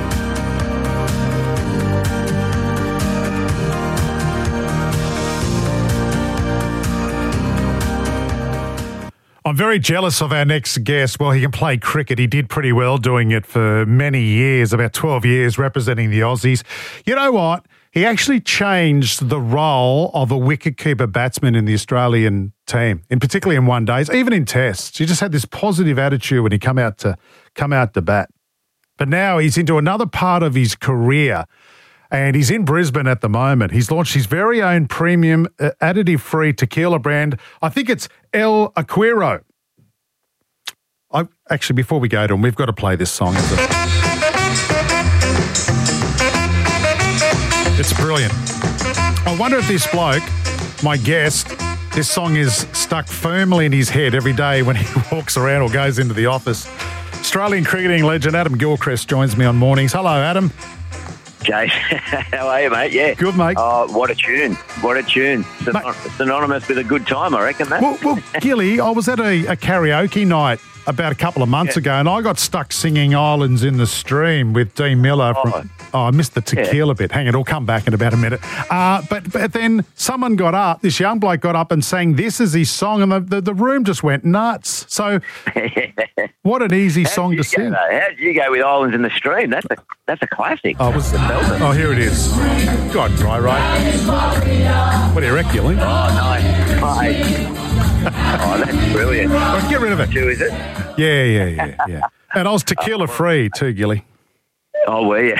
I'm very jealous of our next guest. Well, he can play cricket. He did pretty well doing it for many years, about twelve years, representing the Aussies. You know what? He actually changed the role of a wicketkeeper batsman in the Australian team, in particularly in one days, even in tests. He just had this positive attitude when he come out to come out to bat. But now he's into another part of his career, and he's in Brisbane at the moment. He's launched his very own premium uh, additive-free tequila brand. I think it's El Aquiro. I, actually, before we go to him, we've got to play this song. It's brilliant. I wonder if this bloke, my guest, this song is stuck firmly in his head every day when he walks around or goes into the office. Australian cricketing legend Adam Gilchrist joins me on mornings. Hello, Adam. Jason, how are you, mate? Yeah. Good, mate. Oh, what a tune. What a tune. Synon- synonymous with a good time, I reckon, that. Well, well Gilly, I was at a, a karaoke night about a couple of months Yeah. ago, and I got stuck singing Islands in the Stream with Dean Miller. From, oh. oh, I missed the tequila bit. Hang on, it'll come back in about a minute. Uh, but but then someone got up, this young bloke got up and sang This Is His Song, and the, the, the room just went nuts. So what an easy How'd song you to go, sing. though? How did you go with Islands in the Stream? That's a that's a classic. Oh, was, oh, here it is. God, right, right. What do you reckon, Gilly? Oh, nice. Nice. Oh, that's brilliant. Well, get rid of it. Two, is it? Yeah, yeah, yeah, yeah. And I was tequila free too, Gilly. Oh, were you?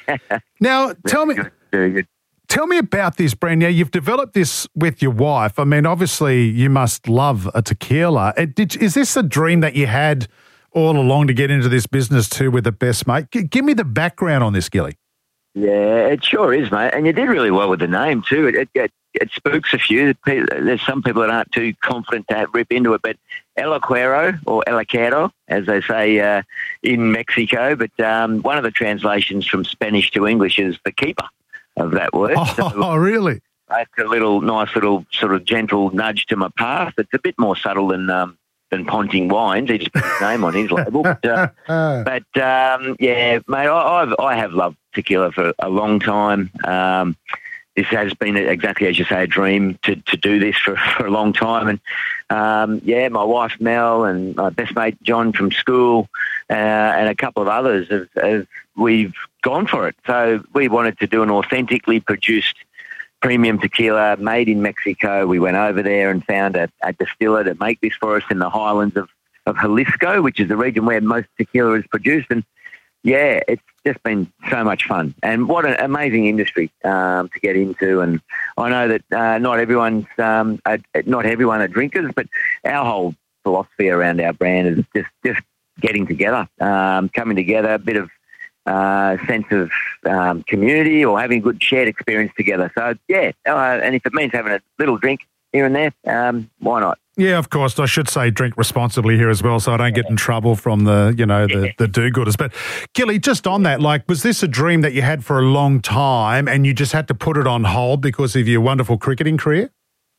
Now, tell me, Very good. tell me about this brand. Now, you've developed this with your wife. I mean, obviously, you must love a tequila. Uh, Did, is this a dream that you had all along to get into this business too with the best mate? G- give me the background on this, Gilly. Yeah, it sure is, mate. And you did really well with the name too. It it, it, it spooks a few. There's some people that aren't too confident to rip into it, but El Acuero, or El Acuero, as they say uh, in Mexico. But um, one of the translations from Spanish to English is the keeper of that word. Oh, So really? it's a little nice little sort of gentle nudge to my path. It's a bit more subtle than um, than Ponting Wines. He just put his name on his label. But, uh, but um, yeah, mate, I, I've, I have loved tequila for a long time. Um, this has been exactly as you say, a dream to, to do this for, for a long time. And um, yeah, my wife Mel and my best mate John from school uh, and a couple of others have, have we've gone for it. So we wanted to do an authentically produced premium tequila made in Mexico. We went over there and found a, a distiller to make this for us in the highlands of, of Jalisco, which is the region where most tequila is produced. And yeah, it's just been so much fun. And what an amazing industry um, to get into. And I know that uh, not everyone's, um, uh, not everyone are drinkers, but our whole philosophy around our brand is just, just getting together, um, coming together, a bit of uh, sense of um, community or having a good shared experience together. So, yeah, uh, and if it means having a little drink here and there, um, why not? Yeah, of course. I should say drink responsibly here as well so I don't get in trouble from the, you know, the, the do-gooders. But, Gilly, just on that, like, was this a dream that you had for a long time and you just had to put it on hold because of your wonderful cricketing career?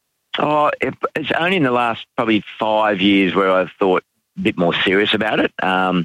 Oh, it, it's only in the last probably five years where I've thought a bit more serious about it. Um,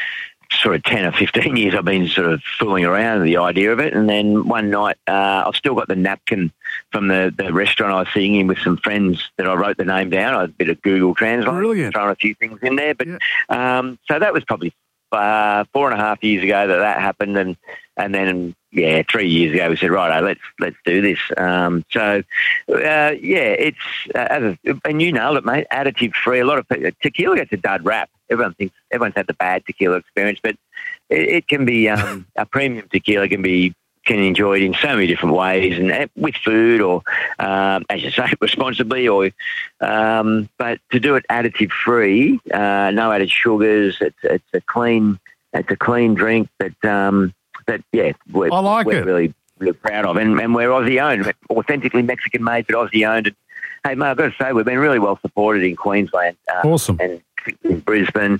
sort of ten or fifteen years I've been sort of fooling around with the idea of it. And then one night uh, I've still got the napkin from the, the restaurant I was sitting in with some friends that I wrote the name down. I had a bit of Google Translate, Brilliant. throwing a few things in there. But yeah. um, so that was probably uh, four and a half years ago that that happened. And and then, yeah, three years ago we said, right, let's let's do this. Um, so, uh, yeah, it's, uh, as a, and you nailed it, mate, additive free. A lot of people, tequila gets a dud rap. Everyone thinks, everyone's had the bad tequila experience, but it, it can be, um, a premium tequila can be, can enjoy it in so many different ways and uh, with food or, um, as you say, responsibly or, um, but to do it additive free, uh, no added sugars, it's, it's a clean, it's a clean drink that, um, that, yeah, we're, I like we're it. really, really proud of. And, and we're Aussie owned, authentically Mexican made, but Aussie owned. And, hey, mate, I've got to say, we've been really well supported in Queensland. Um, Awesome. And in Brisbane.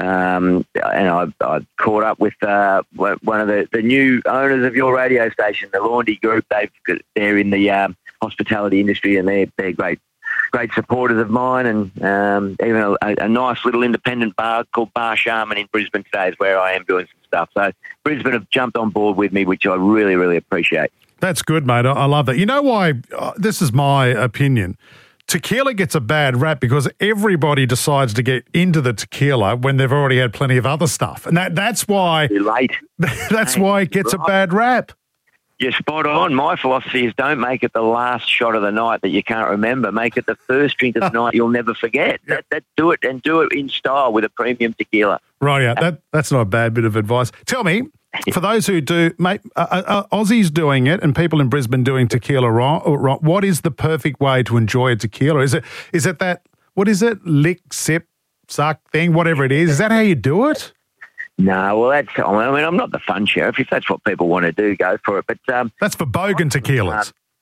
Um, and I, I caught up with uh, one of the, the new owners of your radio station, the Laundy Group. They've, they're in the um, hospitality industry and they're, they're great. Great supporters of mine, and um, even a, a nice little independent bar called Bar Sharman in Brisbane today is where I am doing some stuff. So Brisbane have jumped on board with me, which I really, really appreciate. That's good, mate. I, I love that. You know why? Uh, this is my opinion. Tequila gets a bad rap because everybody decides to get into the tequila when they've already had plenty of other stuff, and that that's why. You're late. That's hey, why it gets right. a bad rap. You're spot on. My philosophy is don't make it the last shot of the night that you can't remember. Make it the first drink of the night you'll never forget. That, that, do it and do it in style with a premium tequila. Right, yeah. That, that's not a bad bit of advice. Tell me, for those who do, mate, uh, uh, Aussies doing it and people in Brisbane doing tequila wrong, wrong, what is the perfect way to enjoy a tequila? Is it is it that, what is it, lick, sip, suck thing, whatever it is? Is that how you do it? No, well, that's, I mean, I'm not the fun sheriff. If that's what people want to do, go for it. But um, that's for bogan tequilas.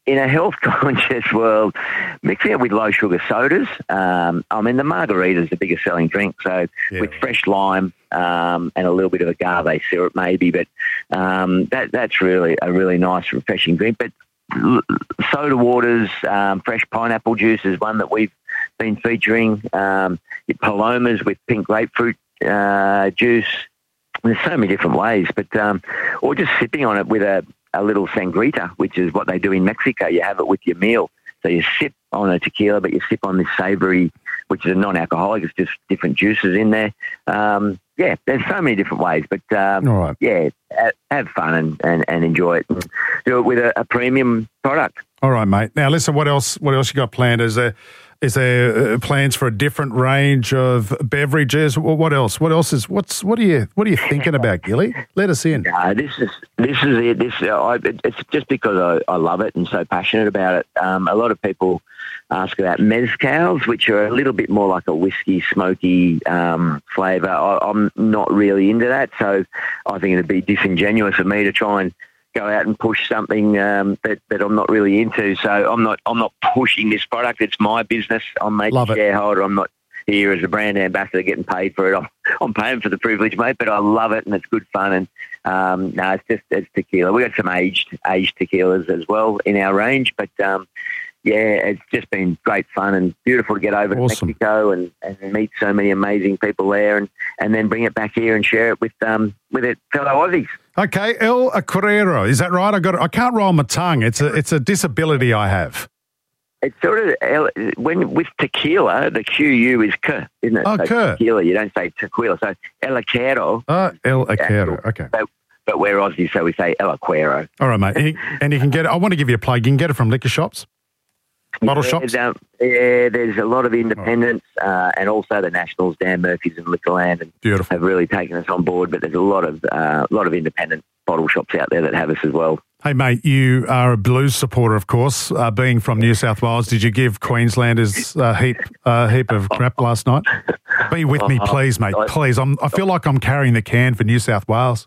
in a health-conscious world, mixing it with low-sugar sodas, um, I mean, the margarita is the biggest selling drink, so Yeah. with fresh lime um, and a little bit of agave syrup maybe, but um, that that's really a really nice, refreshing drink. But l- soda waters, um, fresh pineapple juice is one that we've been featuring, um, Palomas with pink grapefruit uh, juice. There's so many different ways, but um, or just sipping on it with a, a little sangrita, which is what they do in Mexico. You have it with your meal. So you sip on a tequila, but you sip on this savoury, which is a non-alcoholic. It's just different juices in there. Um, yeah, there's so many different ways, but um, All right. yeah, have, have fun and, and, and enjoy it. And do it with a, a premium product. All right, mate. Now, listen, what else What else you got planned? Is there is there uh, plans for a different range of beverages? Well, what else? What else is, what's, what are you, what are you thinking about, Gilly? Let us in. No, this is this is it. This uh, I, it's just because I, I love it and so passionate about it. Um, a lot of people ask about mezcals, which are a little bit more like a whiskey, smoky um, flavour. I, I'm not really into that, so I think it'd be disingenuous of me to try and go out and push something um, that, that I'm not really into. So I'm not I'm not pushing this product. It's my business. I'm making Love it. shareholder. I'm not here as a brand ambassador getting paid for it. I'm, I'm paying for the privilege, mate, but I love it and it's good fun. And um, no, it's just it's tequila. We got some aged aged tequilas as well in our range, but um, yeah, it's just been great fun and beautiful to get over Awesome. to Mexico and, and meet so many amazing people there, and, and then bring it back here and share it with um with it fellow Aussies. Okay, El Acuerdo, is that right? I got. I can't roll my tongue. It's a it's a disability I have. It's sort of when with tequila, the Q U is K, isn't it? Oh, so K. tequila. You don't say tequila. So El Acuerdo. Uh, El Acuerdo. Okay. But, but we're Aussies, so we say El Acuerdo. All right, mate. And you, and you can get it. I want to give you a plug. You can get it from liquor shops, bottle yeah, shops. Um, yeah, there's a lot of independents uh, and also the Nationals, Dan Murphy's and Liquorland, and Beautiful. have really taken us on board. But there's a lot of uh, a lot of independent bottle shops out there that have us as well. Hey, mate, you are a Blues supporter, of course, uh, being from New South Wales. Did you give Queenslanders a heap, uh, heap of crap last night? Be with me, please, mate. Please. I'm, I feel like I'm carrying the can for New South Wales.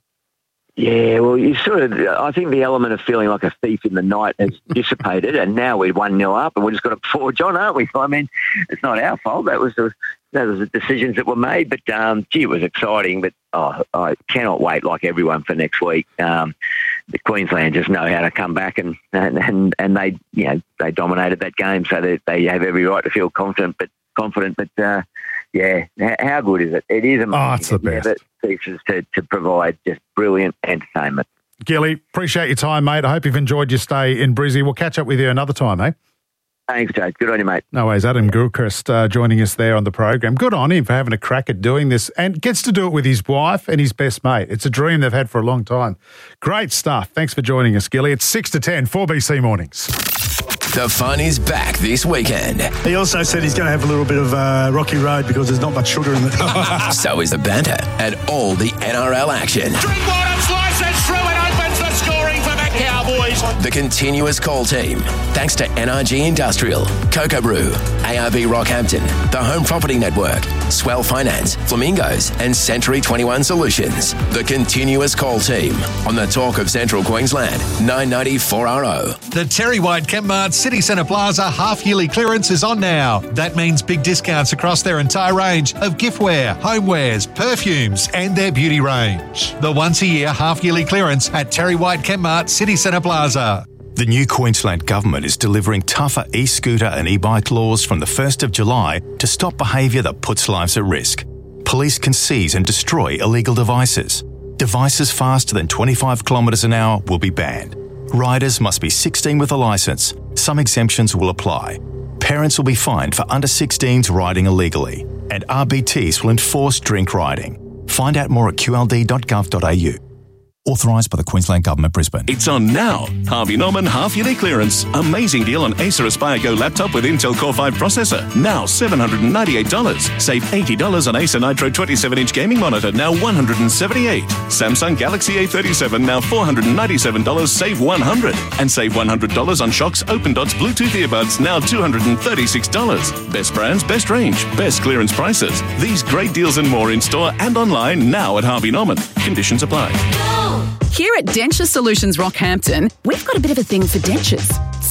Yeah, well, you sort of. I think the element of feeling like a thief in the night has dissipated, and now we're one nil up, and we're just got to forge on, aren't we? I mean, it's not our fault. That was the that was the decisions that were made. But um, gee, it was exciting. But oh, I cannot wait, like everyone, for next week. Um, the Queensland just know how to come back, and and and, and they you know they dominated that game, so they they have every right to feel confident. But confident, but uh, yeah, how good is it? It is amazing. Oh, it's the best. It ceases to, to provide just brilliant entertainment. Gilly, appreciate your time, mate. I hope you've enjoyed your stay in Brizzy. We'll catch up with you another time, eh? Thanks, Jade. Good on you, mate. No worries. Adam Gilchrist uh, joining us there on the program. Good on him for having a crack at doing this, and gets to do it with his wife and his best mate. It's a dream they've had for a long time. Great stuff. Thanks for joining us, Gilly. It's six to ten, four B C Mornings. The fun is back this weekend. He also said he's going to have a little bit of uh, rocky road because there's not much sugar in it. So is the banter and all the N R L action. Drinkwater slices through and opens the scoring for the Cowboys. The continuous call team, thanks to N R G Industrial, Cocoa Brew, A R B Rockhampton, the Home Property Network, Swell Finance, Flamingos, and Century twenty-one Solutions. The continuous call team on the Talk of Central Queensland, nine ninety-four R O. The Terry White Chemmart City Centre Plaza half-yearly clearance is on now. That means big discounts across their entire range of giftware, homewares, perfumes and their beauty range. The once-a-year half-yearly clearance at Terry White Chemmart City Centre Plaza. The new Queensland Government is delivering tougher e-scooter and e-bike laws from the first of July to stop behaviour that puts lives at risk. Police can seize and destroy illegal devices. Devices faster than twenty-five kilometres an hour will be banned. Riders must be sixteen with a licence. Some exemptions will apply. Parents will be fined for under sixteens riding illegally. And R B Ts will enforce drink riding. Find out more at q l d dot gov dot a u. Authorised by the Queensland Government, Brisbane. It's on now. Harvey Norman half-yearly clearance. Amazing deal on Acer Aspire Go laptop with Intel Core five processor. Now seven hundred ninety-eight dollars. Save eighty dollars on Acer Nitro twenty-seven inch gaming monitor. Now one hundred seventy-eight dollars. Samsung Galaxy A thirty-seven. Now four hundred ninety-seven dollars. Save one hundred dollars. And save one hundred dollars on Shox Open Dots Bluetooth earbuds. Now two hundred thirty-six dollars. Best brands, best range, best clearance prices. These great deals and more in store and online now at Harvey Norman. Conditions apply. Here at Denture Solutions Rockhampton, we've got a bit of a thing for dentures.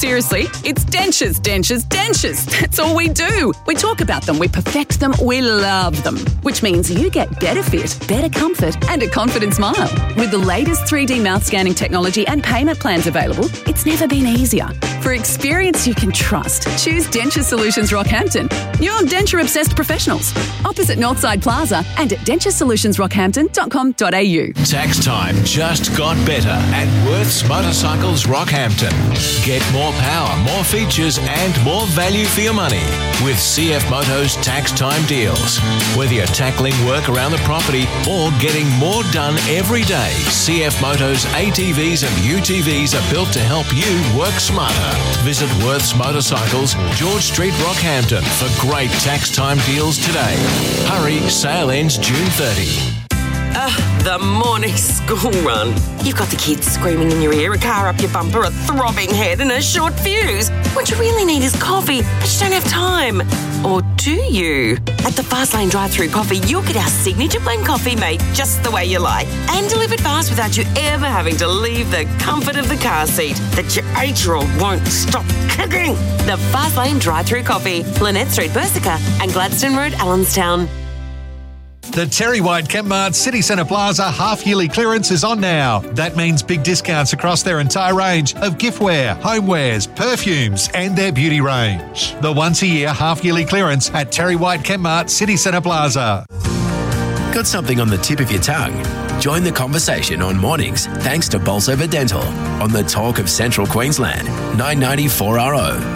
seriously, it's dentures, dentures, dentures. That's all we do. We talk about them, we perfect them, we love them. Which means you get better fit, better comfort, and a confident smile. With the latest three D mouth scanning technology and payment plans available, it's never been easier. For experience you can trust, choose Denture Solutions Rockhampton. Your denture-obsessed professionals. Opposite Northside Plaza and at denture solutions rockhampton dot com dot a u. Tax time just got better at Worth's Motorcycles Rockhampton. Get more power, more features and more value for your money with C F Moto's tax time deals. Whether you're tackling work around the property or getting more done every day, C F Moto's A T Vs and U T Vs are built to help you work smarter. Visit Worth's Motorcycles, George Street, Rockhampton for great tax time deals today. Hurry, sale ends June thirtieth. Ah, the morning school run. You've got the kids screaming in your ear, a car up your bumper, a throbbing head and a short fuse. What you really need is coffee, but you don't have time. Or do you? At the Fastlane drive-thru coffee, you'll get our signature blend coffee made just the way you like and delivered fast without you ever having to leave the comfort of the car seat that your eight-year-old won't stop kicking. The Fastlane drive-thru coffee, Lynette Street, Bersica and Gladstone Road, Allenstown. The Terry White Chemmart City Centre Plaza half-yearly clearance is on now. That means big discounts across their entire range of giftware, homewares, perfumes and their beauty range. The once-a-year half-yearly clearance at Terry White Chemmart City Centre Plaza. Got something on the tip of your tongue? Join the conversation on mornings thanks to Bolsover Dental on the Talk of Central Queensland, nine ninety four R O.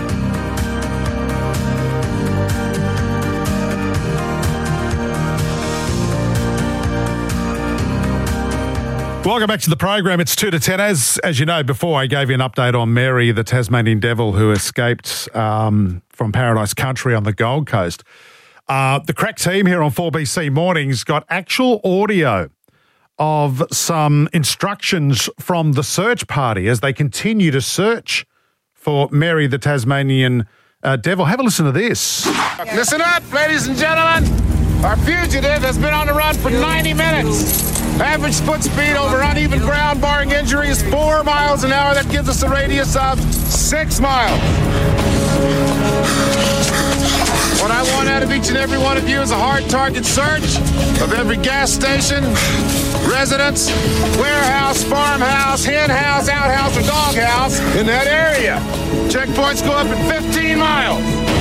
Welcome back to the program. It's two to ten. As as you know, before I gave you an update on Mary, the Tasmanian devil who escaped um, from Paradise Country on the Gold Coast. Uh, the crack team here on four B C Mornings got actual audio of some instructions from the search party as they continue to search for Mary, the Tasmanian uh, devil. Have a listen to this. Listen up, ladies and gentlemen. Our fugitive has been on the run for ninety minutes. Average foot speed over uneven ground, barring injury, is four miles an hour. That gives us a radius of six miles. What I want out of each and every one of you is a hard target search of every gas station, residence, warehouse, farmhouse, hen house, outhouse, or doghouse in that area. Checkpoints go up at fifteen miles.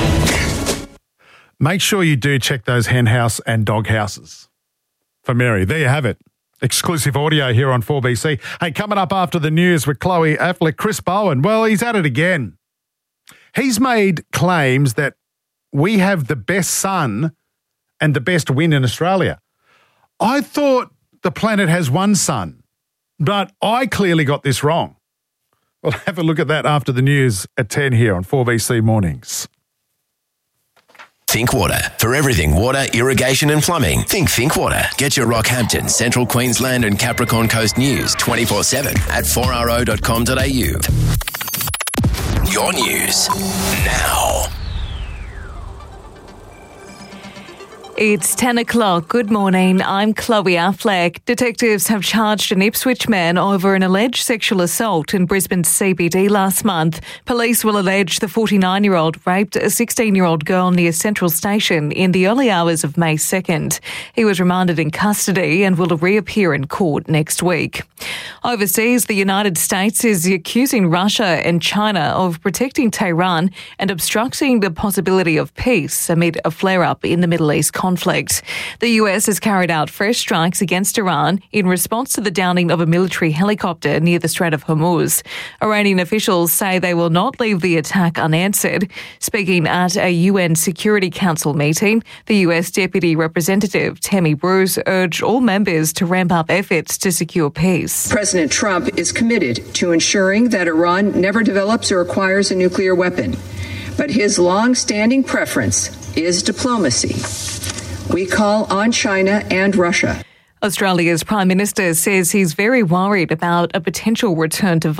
Make sure you do check those hen house and dog houses for Mary. There you have it. Exclusive audio here on four B C. Hey, coming up after the news with Chloe Affleck, Chris Bowen. Well, he's at it again. He's made claims that we have the best sun and the best wind in Australia. I thought the planet has one sun, but I clearly got this wrong. We'll have a look at that after the news at ten here on four B C Mornings. Think Water. For everything water, irrigation and plumbing, think Think Water. Get your Rockhampton, Central Queensland and Capricorn Coast news twenty-four seven at four r o dot com dot a u. Your news now. It's ten o'clock. Good morning. I'm Chloe Affleck. Detectives have charged an Ipswich man over an alleged sexual assault in Brisbane's C B D last month. Police will allege the forty-nine-year-old raped a sixteen-year-old girl near Central Station in the early hours of May second. He was remanded in custody and will reappear in court next week. Overseas, the United States is accusing Russia and China of protecting Tehran and obstructing the possibility of peace amid a flare-up in the Middle East conflict. The U S has carried out fresh strikes against Iran in response to the downing of a military helicopter near the Strait of Hormuz. Iranian officials say they will not leave the attack unanswered. Speaking at a U N Security Council meeting, the U S Deputy Representative Tammy Bruce urged all members to ramp up efforts to secure peace. President Trump is committed to ensuring that Iran never develops or acquires a nuclear weapon, but his long-standing preference is diplomacy. We call on China and Russia. Australia's Prime Minister says he's very worried about a potential return to